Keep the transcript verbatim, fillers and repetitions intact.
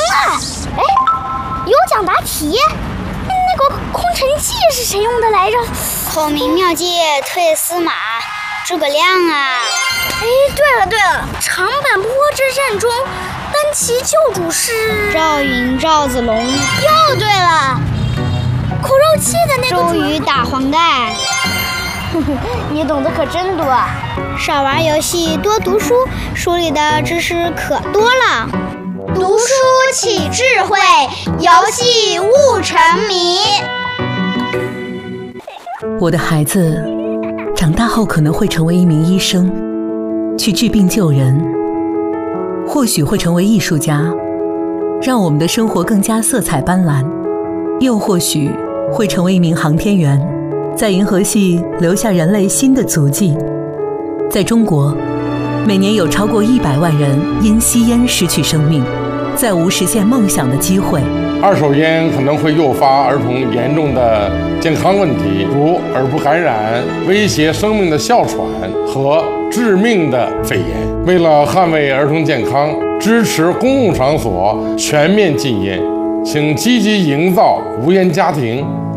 了！哎，有奖答题，那个空城计是谁用的来着？ 孔明妙计退司马，诸葛亮啊！ 哎，对了对了，长坂坡之战中，单骑救主是赵云、赵子龙。 又对了，口肉计的那个周瑜打黄盖。 你懂得可真多。 少玩游戏，多读书，书里的知识可多了。 读书起智慧，游戏悟沉迷。 我的孩子长大后可能会成为一名医生，去治病救人，或许会成为艺术家，让我们的生活更加色彩斑斓，又或许会成为一名航天员，在银河系留下人类新的足迹。在中国，每年有超过一百万人因吸烟失去生命，再无实现梦想的机会。 二手烟可能会诱发儿童严重的健康问题，如耳部感染、威胁生命的哮喘和致命的肺炎。为了捍卫儿童健康，支持公共场所全面禁烟，请积极营造无烟家庭。